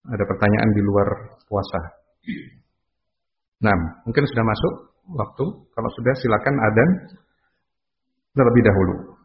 ada pertanyaan di luar puasa. Nah, mungkin sudah masuk waktu. Kalau sudah silakan adzan terlebih dahulu.